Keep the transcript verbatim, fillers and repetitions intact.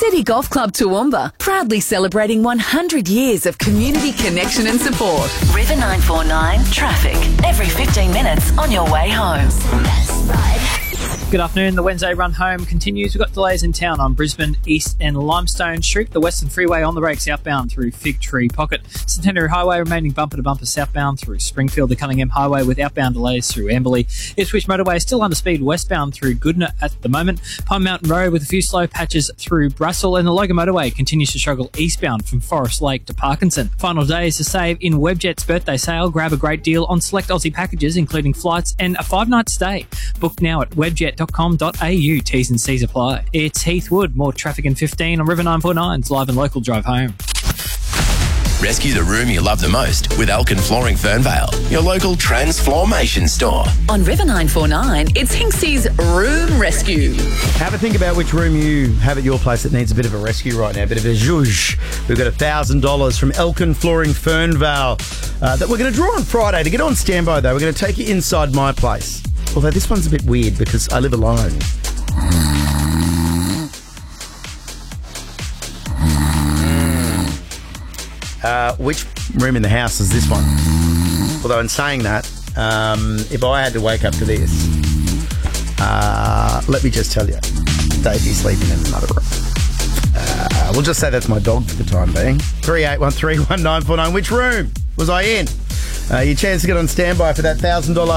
City Golf Club Toowoomba, proudly celebrating one hundred years of community connection and support. River nine four nine traffic every fifteen minutes on your way home. Good afternoon. The Wednesday run home continues. We've got delays in town on Brisbane East and Limestone Street. The Western Freeway on the brakes outbound through Fig Tree Pocket. Centenary Highway remaining bumper to bumper southbound through Springfield. The Cunningham Highway with outbound delays through Amberley. Ipswich Motorway still under speed westbound through Goodna at the moment. Pine Mountain Road with a few slow patches through Brussels. And the Logan Motorway continues to struggle eastbound from Forest Lake to Parkinson. Final days to save in Webjet's birthday sale. Grab a great deal on select Aussie packages, including flights and a five-night stay. Book now at webjet dot com dot a u. T's and C's apply. It's Heath Wood. More traffic in fifteen on River nine four nine's live and local drive home. Rescue the room you love the most with Elkin Flooring Fernvale, your local transformation store. On River nine four nine, it's Hinksy's Room Rescue. Have a think about which room you have at your place that needs a bit of a rescue right now, a bit of a zhuzh. We've got one thousand dollars from Elkin Flooring Fernvale uh, that we're going to draw on Friday. To get on standby, though, we're going to take you inside my place. Although this one's a bit weird because I live alone. Uh, which room in the house is this one? Although in saying that, um, if I had to wake up to this, uh, let me just tell you, Davey's sleeping in another room. Uh, we'll just say that's my dog for the time being. three eight one three one nine four nine. Which room was I in? Uh, your chance to get on standby for that one thousand dollars